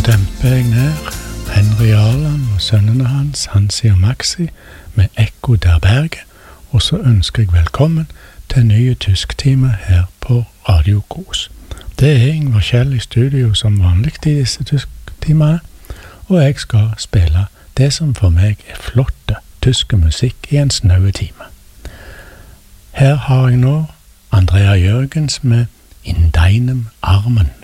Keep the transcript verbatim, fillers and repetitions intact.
demper jeg ned Henry Arland og sønnene hans, Hansi og Maxi, med Ekko der Berge, og så ønsker jeg velkommen til nye tysktime her på Radio Kos. Det er Ingvar Kjell i studio som vanlig i disse tysktimene, og jeg skal spille det som for meg er flotte tyske musikk i en snaue time. Her har jeg nå Andrea Jørgens med In deinem Armen.